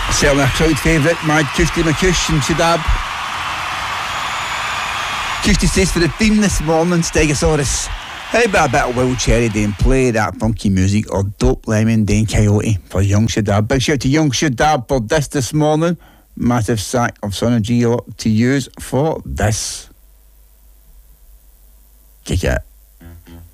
Certainly a crowd favourite, Mad Kirsty McCush and Shadab. Kirsty says for the theme this morning, Stegosaurus. How about a bit of Wild Cherry doing Play That Funky Music or Dope Lemon doing Coyote for Young Shadab. Big shout to Young Shadab for this morning. Massive sack of Son of G to use for this. Kick it.